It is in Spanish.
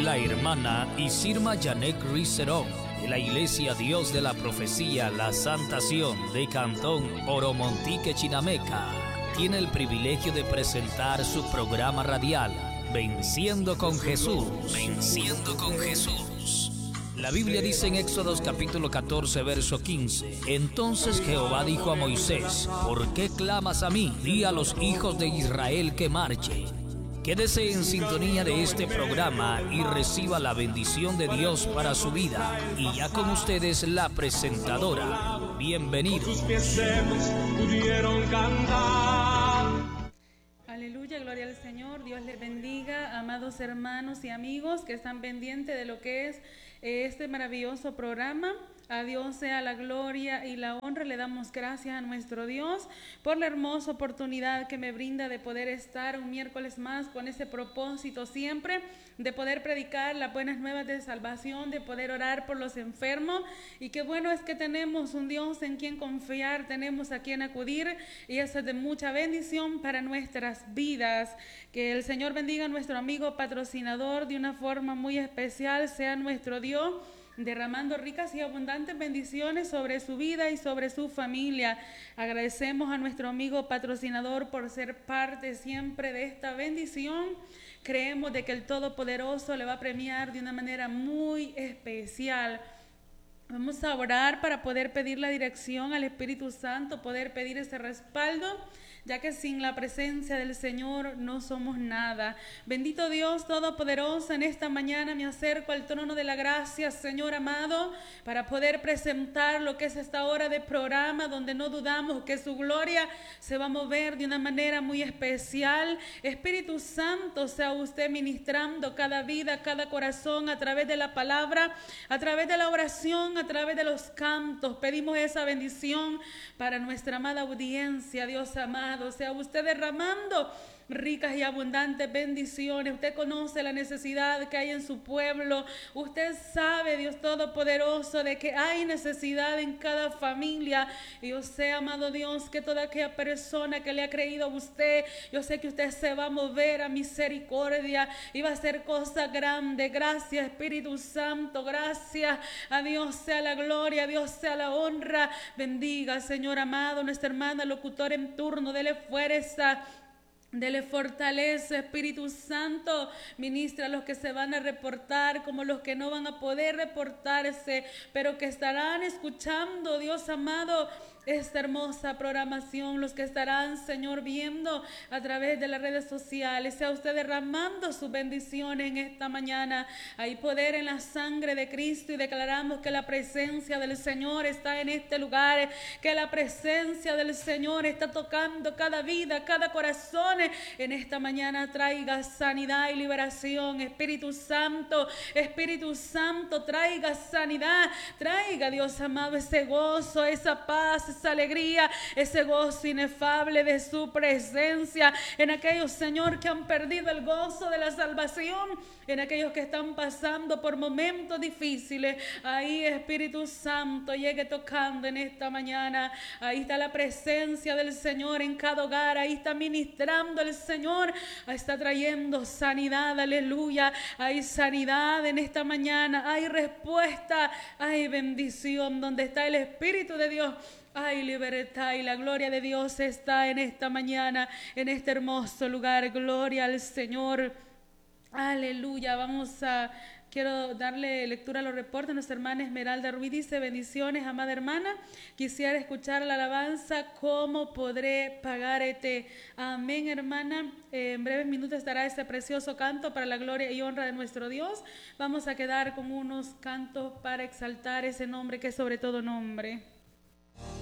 la hermana Isirma Yanek Ricerón, de la Iglesia Dios de la Profecía La Santación de Cantón Oromontique, Chinameca, tiene el privilegio de presentar su programa radial, Venciendo con Jesús. Venciendo con Jesús. La Biblia dice en Éxodos capítulo 14, verso 15: Entonces Jehová dijo a Moisés: ¿Por qué clamas a mí? Di a los hijos de Israel que marchen. Quédese en sintonía de este programa y reciba la bendición de Dios para su vida. Y ya con ustedes la presentadora. Bienvenidos. Pudieron cantar. Aleluya, gloria al Señor. Dios les bendiga, amados hermanos y amigos que están pendientes de lo que es este maravilloso programa. A Dios sea la gloria y la honra. Le damos gracias a nuestro Dios por la hermosa oportunidad que me brinda de poder estar un miércoles más con ese propósito siempre de poder predicar las buenas nuevas de salvación, de poder orar por los enfermos. Y qué bueno es que tenemos un Dios en quien confiar, tenemos a quien acudir, y eso es de mucha bendición para nuestras vidas. Que el Señor bendiga a nuestro amigo patrocinador de una forma muy especial, sea nuestro Dios derramando ricas y abundantes bendiciones sobre su vida y sobre su familia. Agradecemos a nuestro amigo patrocinador por ser parte siempre de esta bendición. Creemos de que el Todopoderoso le va a premiar de una manera muy especial. Vamos a orar para poder pedir la dirección al Espíritu Santo, poder pedir ese respaldo, ya que sin la presencia del Señor no somos nada. Bendito Dios Todopoderoso, en esta mañana me acerco al trono de la gracia, Señor amado, para poder presentar lo que es esta hora de programa, donde no dudamos que su gloria se va a mover de una manera muy especial. Espíritu Santo, sea usted ministrando cada vida, cada corazón, a través de la palabra, a través de la oración, a través de los cantos. Pedimos esa bendición para nuestra amada audiencia, Dios amado. Sea usted derramando ricas y abundantes bendiciones. Usted conoce la necesidad que hay en su pueblo. Usted sabe, Dios Todopoderoso, de que hay necesidad en cada familia. Y yo sé, amado Dios, que toda aquella persona que le ha creído a usted, yo sé que usted se va a mover a misericordia y va a hacer cosas grandes. Gracias, Espíritu Santo. Gracias. A Dios sea la gloria, a Dios sea la honra. Bendiga, Señor amado, nuestra hermana locutora en turno. Dele fuerza, dele fortaleza, Espíritu Santo. Ministra a los que se van a reportar como los que no van a poder reportarse, pero que estarán escuchando, Dios amado, esta hermosa programación, los que estarán, Señor, viendo a través de las redes sociales. Sea usted derramando su bendición en esta mañana. Hay poder en la sangre de Cristo y declaramos que la presencia del Señor está en este lugar, que la presencia del Señor está tocando cada vida, cada corazón. En esta mañana traiga sanidad y liberación. Espíritu Santo, traiga sanidad, traiga, Dios amado, ese gozo, esa paz, esa alegría, ese gozo inefable de su presencia en aquellos, Señor, que han perdido el gozo de la salvación, en aquellos que están pasando por momentos difíciles. Ahí, Espíritu Santo, llegue tocando en esta mañana. Ahí está la presencia del Señor en cada hogar. Ahí está ministrando el Señor, está trayendo sanidad. Aleluya. Hay sanidad en esta mañana, hay respuesta, hay bendición. Donde está el Espíritu de Dios hay libertad, y la gloria de Dios está en esta mañana, en este hermoso lugar. Gloria al Señor. Aleluya. Quiero darle lectura a los reportes. Nuestra hermana Esmeralda Ruiz dice: bendiciones, amada hermana. Quisiera escuchar la alabanza, ¿cómo podré pagarte? Amén, hermana. En breves minutos estará ese precioso canto para la gloria y honra de nuestro Dios. Vamos a quedar con unos cantos para exaltar ese nombre que es sobre todo nombre.